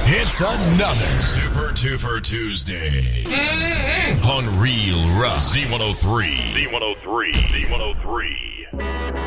It's another Super Duper Tuesday on Real Rock Z103.